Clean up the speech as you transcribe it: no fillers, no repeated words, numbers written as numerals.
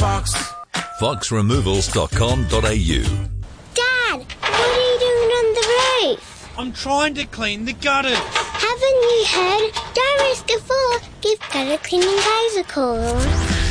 Fox. foxremovals.com.au. Dad, what are you doing on the roof? I'm trying to clean the gutters. Haven't you heard? Don't risk a fall. Give gutter cleaning guys a call.